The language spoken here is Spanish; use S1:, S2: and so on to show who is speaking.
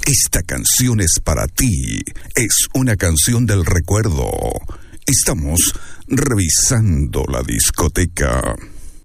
S1: Esta canción es para ti. Es una canción del recuerdo. Estamos revisando la discoteca.